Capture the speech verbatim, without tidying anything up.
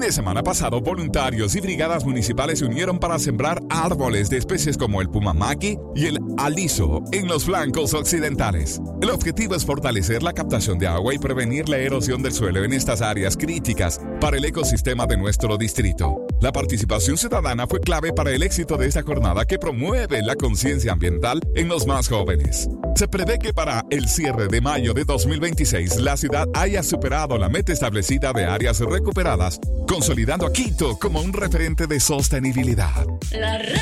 de semana pasado, voluntarios y brigadas municipales se unieron para sembrar árboles de especies como el pumamaqui y el aliso en los flancos occidentales. El objetivo es fortalecer la captación de agua y prevenir la erosión del suelo en estas áreas críticas para el ecosistema de nuestro distrito. La participación ciudadana fue clave para el éxito de esta jornada que promueve la conciencia ambiental en los más jóvenes. Se prevé que para el cierre de mayo de dos mil veintiséis la ciudad haya superado la meta establecida de áreas recuperadas, consolidando a Quito como un referente de sostenibilidad. La